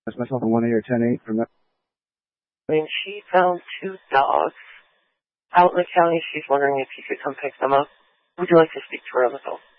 That's myself on 1A or 10-8 from that. When she found 2 dogs out in the county, she's wondering if you could come pick them up. Would you like to speak to her on the phone?